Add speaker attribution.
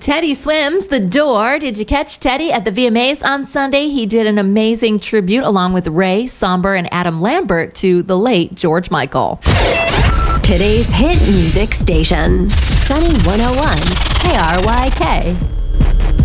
Speaker 1: Teddy Swims The Door. Did you catch Teddy at the VMAs on Sunday? He did an amazing tribute along with Ray, Somber, and Adam Lambert to the late George Michael.
Speaker 2: Today's hit music station, Sunny 101 KRYK.